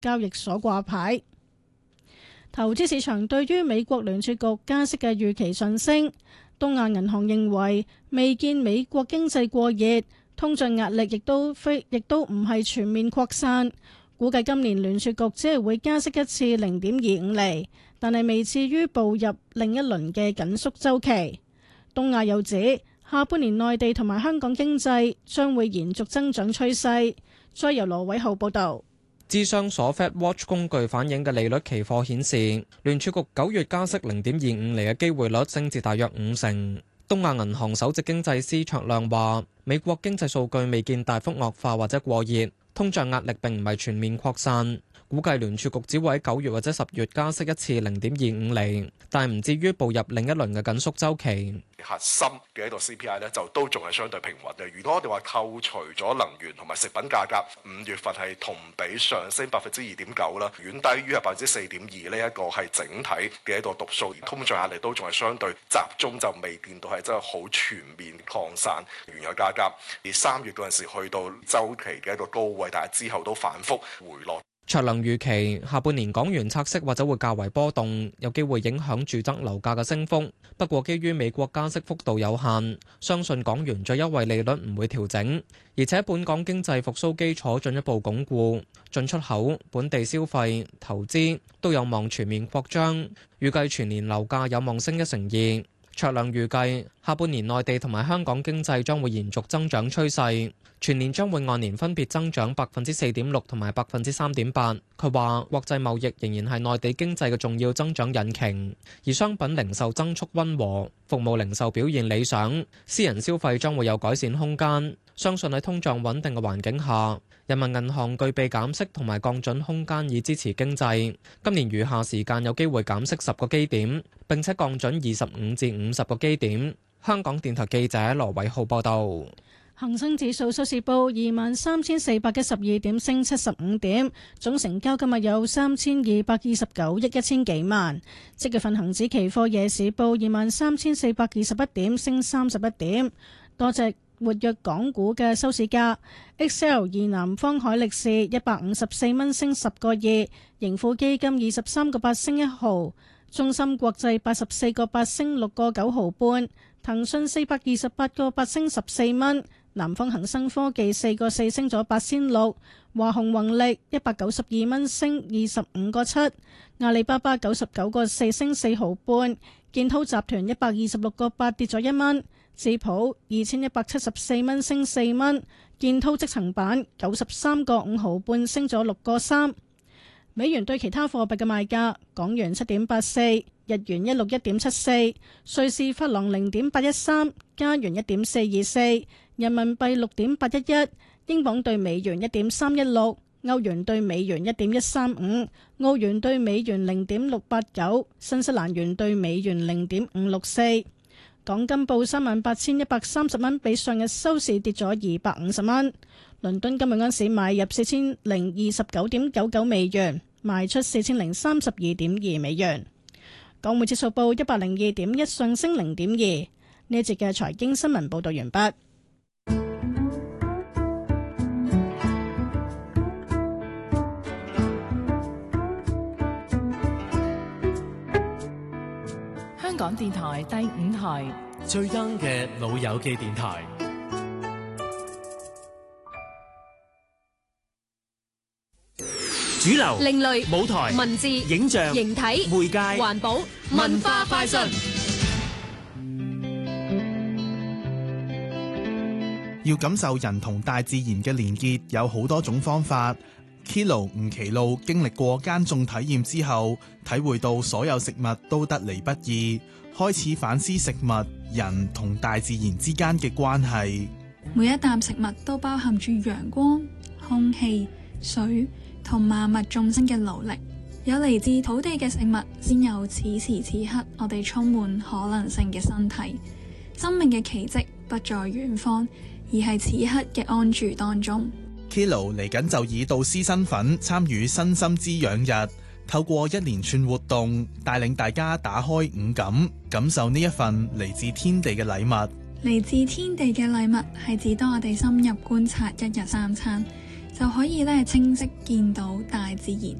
交易所掛牌。投資市場對於美國聯儲局加息嘅預期上升。東亞銀行認為未見美國經濟過熱，通脹壓力亦都唔係全面擴散。估計今年聯儲局只係會加息一次0.25厘，但係未至於步入另一輪嘅緊縮週期。東亞又指下半年內地同埋香港經濟將會延續增長趨勢。再由羅偉浩報導。 諮商所 FedWatch 工具反映嘅利率期貨顯示，聯儲局9月加息0.25厘嘅機會率升至大約50%。東亞銀行首席經濟師卓亮話：美國經濟數據未見大幅惡化或者過熱，通脹壓力並唔係全面擴散。估計聯儲局只會喺9月或者10月加息一次0.25厘，但唔至於步入另一輪嘅緊縮週期。 核心嘅一個 CPI 咧，就都仲係相對平穩嘅。如果我哋話扣除咗能源同埋食品價格，5月份係同比上升2.9%啦，遠低於係4.2%呢一個係整體嘅一個讀數。通脹壓力都仲係相對集中，就未見到係真係好全面擴散。原油價格而3月嗰陣時去到週期嘅一個高位，但係之後都反覆回落。 卓亮預期下半年港元拆息或者會較為波動，有機會影響住宅樓價嘅升幅。不過基於美國加息幅度有限，相信港元最優惠利率唔會調整，而且本港經濟復甦基礎進一步鞏固，進出口、本地消費、投資都有望全面擴張，預計全年樓價有望升1成2。卓亮預計下半年內地同埋香港經濟將會延續增長趨勢，全年將會按年分別增長4.6%同埋3.8%。佢話國際貿易仍然係內地經濟嘅重要增長引擎，而商品零售增速溫和，服務零售表現理想，私人消費將會有改善空間。相信喺通脹穩定嘅環境下，人民銀行具備減息同埋降準空間以支持經濟。今年餘下時間有機會減息10個基點，並且降準25至50個基點。香港電台記者羅偉浩報道。 恒生指數收市報23,412點，升75點，總成交今日有3229億1000幾萬。即月份恒指期貨夜市報23,421點，升31點。多隻活躍港股嘅收市價 ，XL 南方海力士154蚊升10個2，盈富基金23個8升1毫，中芯國際84個8升6個9毫半，騰訊428個8升14蚊。南方恒生科技4個4升咗8仙6，華虹宏力192蚊升25個7，阿里巴巴99個4升4毫半，建滔集團126個8跌咗1蚊，智普2174蚊升4蚊，建滔積層板93個5毫半升咗6個3。美元對其他貨幣嘅賣價：港元7.84，日元161.74，瑞士法郎0.813，加元1.424，人民幣6.811，英鎊對美元1.316，歐元對美元1.135，澳元對美元0.689，新西蘭元對美元0.564。港金報38,130蚊，比上日收市跌咗250蚊。倫敦今日安市買入4029.99美元，賣出4032.2美元。港匯指數報102.1，上升0.2。呢一節嘅財經新聞報道完畢。 香港電台第5台最 young 嘅老友記電台。主流、 另類、 舞台、 文字、 影像、 形體、 媒介、 環保、文化快訊。 要感受人同大自然嘅連結，有好多種方法。Kilo 吳其路經歷過耕種體驗之後，體會到所有食物都得嚟不易，開始反思食物、人同大自然之間嘅關係。 每一啖食物都包含住陽光、空氣、水同萬物眾生嘅努力。有嚟自土地嘅食物，先有此時此刻我哋充滿可能性嘅身體。生命嘅奇蹟不在遠方，而係此刻嘅安住當中。 Kilo 嚟緊就以導師身份參與身心滋養日，透過一連串活動，帶領大家打開五感，感受呢一份嚟自天地嘅禮物。 嚟自天地嘅禮物係指當我哋深入觀察一日三餐， 就可以咧清晰見到大自然